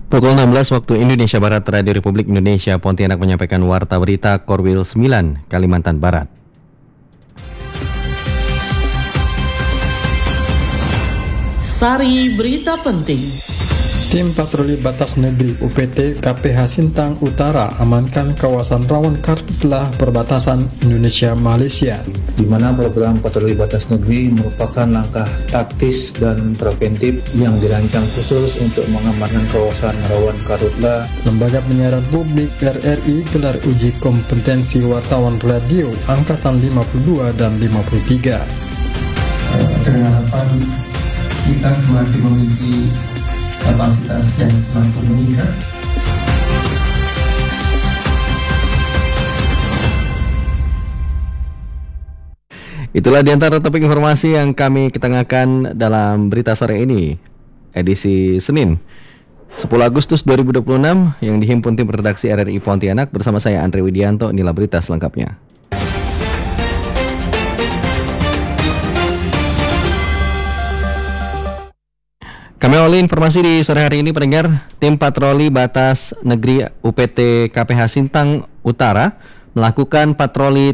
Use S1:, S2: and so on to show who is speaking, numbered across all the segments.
S1: Pukul 16 waktu Indonesia Barat, Radio Republik Indonesia Pontianak menyampaikan Warta Berita Korwil 9, Kalimantan Barat.
S2: Sari berita penting.
S3: Tim Patroli Batas Negeri UPT KPH Sintang Utara amankan kawasan rawan karhutlah perbatasan Indonesia-Malaysia.
S4: Di mana program patroli batas negeri merupakan langkah taktis dan preventif yang dirancang khusus untuk mengamankan kawasan rawan karhutlah.
S3: Lembaga Penyiaran Publik RRI gelar uji kompetensi wartawan radio angkatan 52 dan 53.
S5: Dengan harapan kita semakin memiliki kapasitas yang semakin meningkat.
S1: Itulah di antara topik informasi yang kami ketengahkan dalam berita sore ini, edisi Senin 10 Agustus 2026 yang dihimpun tim redaksi RRI Pontianak bersama saya Andre Widianto. Inilah berita selengkapnya. Kami awali informasi di sore hari ini, pendengar. Tim Patroli Batas Negeri UPT KPH Sintang Utara melakukan patroli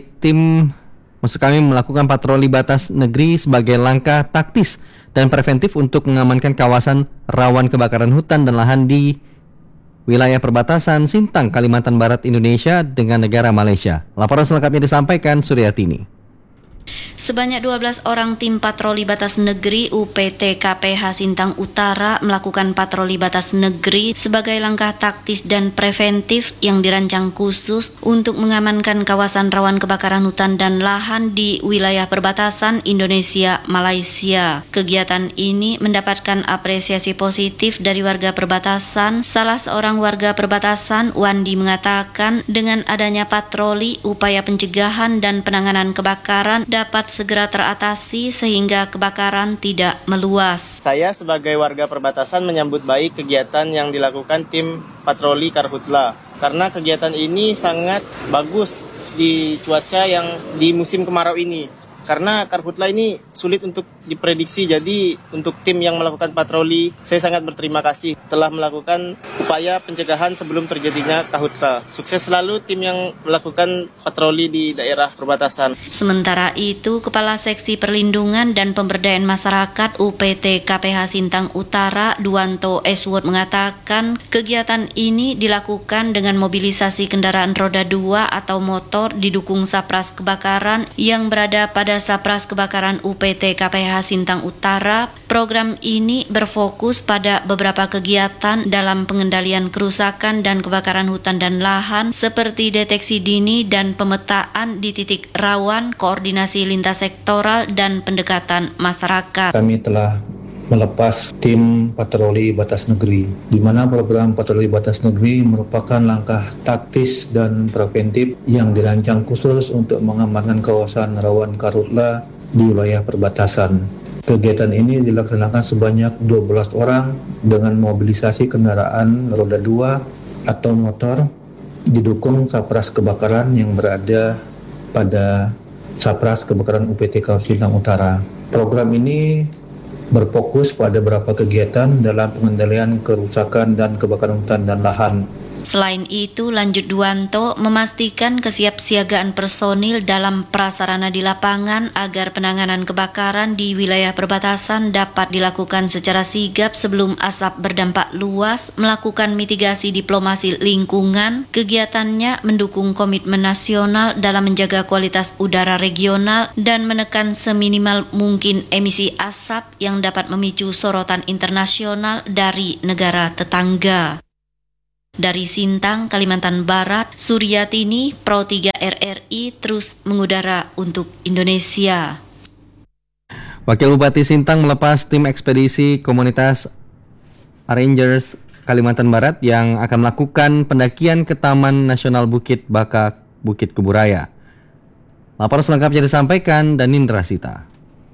S1: batas negeri sebagai langkah taktis dan preventif untuk mengamankan kawasan rawan kebakaran hutan dan lahan di wilayah perbatasan Sintang, Kalimantan Barat, Indonesia dengan negara Malaysia. Laporan selengkapnya disampaikan Suryatini.
S6: Sebanyak 12 orang tim patroli batas negeri UPT KPH Sintang Utara melakukan patroli batas negeri sebagai langkah taktis dan preventif yang dirancang khusus untuk mengamankan kawasan rawan kebakaran hutan dan lahan di wilayah perbatasan Indonesia-Malaysia. Kegiatan ini mendapatkan apresiasi positif dari warga perbatasan. Salah seorang warga perbatasan, Wandi, mengatakan dengan adanya patroli, upaya pencegahan dan penanganan kebakaran dapat segera teratasi sehingga kebakaran tidak meluas.
S7: Saya sebagai warga perbatasan menyambut baik kegiatan yang dilakukan tim patroli karhutlah karena kegiatan ini sangat bagus di cuaca yang di musim kemarau ini. Karena karhutlah ini sulit untuk diprediksi, jadi untuk tim yang melakukan patroli, saya sangat berterima kasih telah melakukan upaya pencegahan sebelum terjadinya karhutlah. Sukses selalu tim yang melakukan patroli di daerah perbatasan.
S6: Sementara itu, Kepala Seksi Perlindungan dan Pemberdayaan Masyarakat UPT KPH Sintang Utara, Duanto Eswood, mengatakan kegiatan ini dilakukan dengan mobilisasi kendaraan roda 2 atau motor didukung Sapras Kebakaran yang berada pada Sapras Kebakaran UPT KPH Sintang Utara. Program ini berfokus pada beberapa kegiatan dalam pengendalian kerusakan dan kebakaran hutan dan lahan seperti deteksi dini dan pemetaan di titik rawan, koordinasi lintas sektoral dan pendekatan masyarakat.
S4: Kami telah melepas tim patroli batas negeri, di mana program patroli batas negeri merupakan langkah taktis dan preventif yang dirancang khusus untuk mengamankan kawasan rawan karhutlah di wilayah perbatasan. Kegiatan ini dilaksanakan sebanyak 12 orang dengan mobilisasi kendaraan roda 2 atau motor didukung Sapras Kebakaran yang berada pada Sapras Kebakaran UPT KPH Sintang Utara. Program ini berfokus pada beberapa kegiatan dalam pengendalian kerusakan dan kebakaran hutan dan lahan.
S6: Selain itu, lanjut Duanto memastikan kesiapsiagaan personil dalam prasarana di lapangan agar penanganan kebakaran di wilayah perbatasan dapat dilakukan secara sigap sebelum asap berdampak luas, melakukan mitigasi diplomasi lingkungan. Kegiatannya mendukung komitmen nasional dalam menjaga kualitas udara regional dan menekan seminimal mungkin emisi asap yang dapat memicu sorotan internasional dari negara tetangga. Dari Sintang, Kalimantan Barat, Suryatini, Pro 3 RRI terus mengudara untuk Indonesia.
S1: Wakil Bupati Sintang melepas tim ekspedisi komunitas Rangers Kalimantan Barat yang akan melakukan pendakian ke Taman Nasional Bukit Baka, Bukit Kuburaya. Laporan selengkapnya disampaikan Danindra Sita.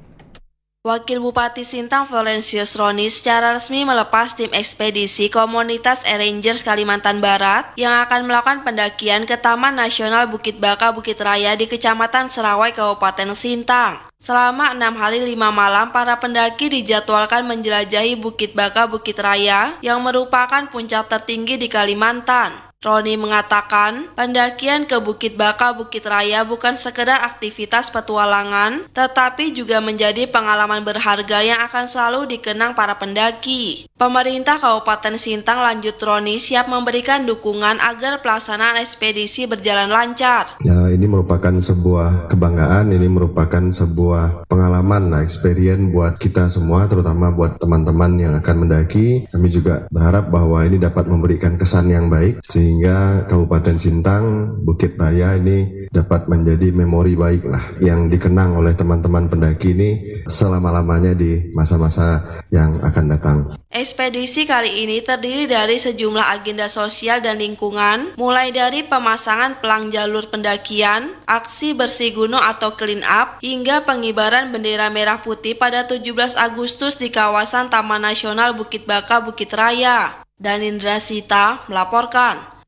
S8: Wakil Bupati Sintang Florensius Roni secara resmi melepas tim ekspedisi komunitas Rangers Kalimantan Barat yang akan melakukan pendakian ke Taman Nasional Bukit Baka Bukit Raya di Kecamatan Serawai, Kabupaten Sintang. Selama 6 hari 5 malam, para pendaki dijadwalkan menjelajahi Bukit Baka Bukit Raya yang merupakan puncak tertinggi di Kalimantan. Roni mengatakan, pendakian ke Bukit Baka Bukit Raya bukan sekedar aktivitas petualangan, tetapi juga menjadi pengalaman berharga yang akan selalu dikenang para pendaki. Pemerintah Kabupaten Sintang, lanjut Roni, siap memberikan dukungan agar pelaksanaan ekspedisi berjalan lancar.
S9: Ya, ini merupakan sebuah kebanggaan, ini merupakan sebuah pengalaman, experience buat kita semua, terutama buat teman-teman yang akan mendaki. Kami juga berharap bahwa ini dapat memberikan kesan yang baik, sehingga Kabupaten Sintang, Bukit Raya ini dapat menjadi memori baik lah yang dikenang oleh teman-teman pendaki ini selama-lamanya di masa-masa yang akan datang.
S8: Ekspedisi kali ini terdiri dari sejumlah agenda sosial dan lingkungan, mulai dari pemasangan pelang jalur pendakian, aksi bersih gunung atau clean up, hingga pengibaran bendera merah putih pada 17 Agustus di kawasan Taman Nasional Bukit Baka Bukit Raya. Danindra Sita melaporkan.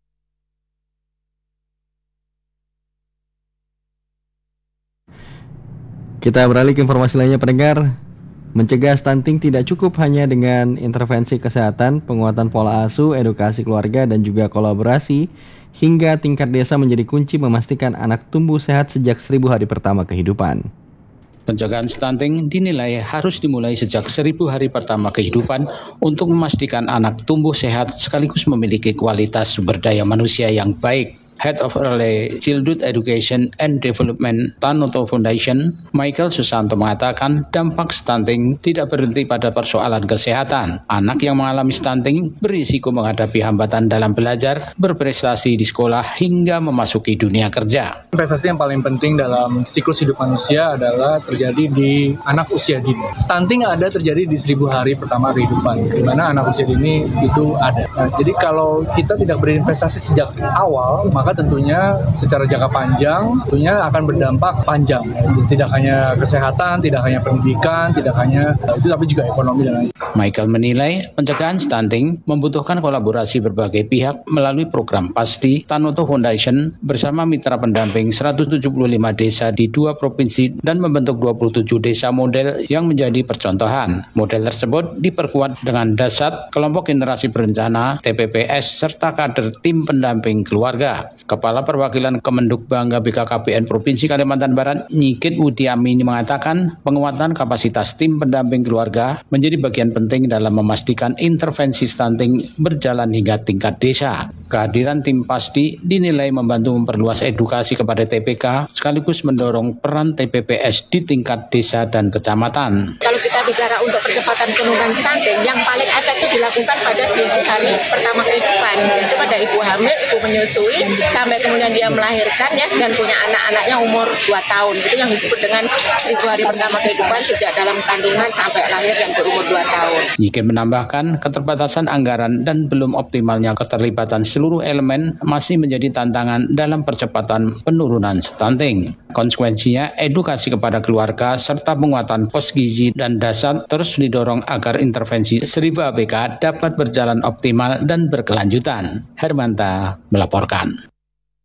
S1: Kita beralih ke informasi lainnya, pendengar. Mencegah stunting tidak cukup hanya dengan intervensi kesehatan, penguatan pola asuh, edukasi keluarga, dan juga kolaborasi, hingga tingkat desa menjadi kunci memastikan anak tumbuh sehat sejak 1000 hari pertama kehidupan.
S10: Pencegahan stunting dinilai harus dimulai sejak 1000 hari pertama kehidupan untuk memastikan anak tumbuh sehat sekaligus memiliki kualitas sumber daya manusia yang baik. Head of Early Childhood Education and Development Tanoto Foundation, Michael Susanto mengatakan dampak stunting tidak berhenti pada persoalan kesehatan. Anak yang mengalami stunting berisiko menghadapi hambatan dalam belajar, berprestasi di sekolah, hingga memasuki dunia kerja.
S11: Investasi yang paling penting dalam siklus hidup manusia adalah terjadi di anak usia dini. Stunting ada terjadi di 1000 hari pertama kehidupan, di mana anak usia dini itu ada. Nah, jadi kalau kita tidak berinvestasi sejak awal, maka tentunya secara jangka panjang tentunya akan berdampak panjang. Tidak hanya kesehatan, tidak hanya pendidikan, tidak hanya itu, tapi juga ekonomi dan lain sebagainya.
S10: Michael menilai pencegahan stunting membutuhkan kolaborasi berbagai pihak melalui program PASDI, Tanoto Foundation bersama mitra pendamping 175 desa di 2 provinsi dan membentuk 27 desa model yang menjadi percontohan. Model tersebut diperkuat dengan dasar kelompok generasi berencana, TPPS, serta kader tim pendamping keluarga. Kepala Perwakilan Kemenduk Bangga BKKBN Provinsi Kalimantan Barat, Nyikit Wudi Amini mengatakan penguatan kapasitas tim pendamping keluarga menjadi bagian penting dalam memastikan intervensi stunting berjalan hingga tingkat desa. Kehadiran tim PASDI dinilai membantu memperluas edukasi kepada TPK sekaligus mendorong peran TPPS di tingkat desa dan kecamatan.
S12: Kalau kita bicara untuk percepatan penurunan stunting, yang paling efektif dilakukan pada 1000 hari pertama kehidupan, yaitu pada ibu hamil, ibu menyusui, sampai kemudian dia melahirkan ya, dan punya anak-anaknya umur 2 tahun. Itu yang disebut dengan 1000 hari pertama kehidupan sejak dalam kandungan sampai lahir yang berumur 2 tahun.
S10: Nyikit menambahkan keterbatasan anggaran dan belum optimalnya keterlibatan seluruh elemen masih menjadi tantangan dalam percepatan penurunan stunting. Konsekuensinya, edukasi kepada keluarga serta penguatan pos gizi dan dasar terus didorong agar intervensi 1000 ABK dapat berjalan optimal dan berkelanjutan. Hermanta melaporkan.